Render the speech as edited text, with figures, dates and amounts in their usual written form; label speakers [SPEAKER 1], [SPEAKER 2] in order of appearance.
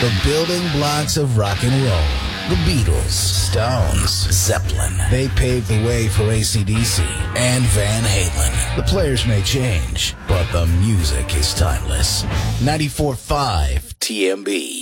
[SPEAKER 1] The building blocks of rock and roll. The Beatles, Stones, Zeppelin. They paved the way for AC/DC and Van Halen. The players may change, but the music is timeless. 94.5 TMB.